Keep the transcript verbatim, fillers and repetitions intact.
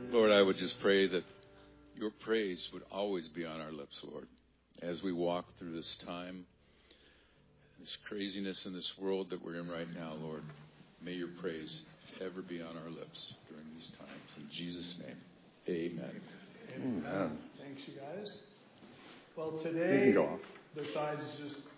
Lord, I would just pray that your praise would always be on our lips, Lord, as we walk through this time, this craziness in this world that we're in right now, Lord. May your praise ever be on our lips during these times. In Jesus' name, amen. Amen. Thanks, you guys. Well, today, besides just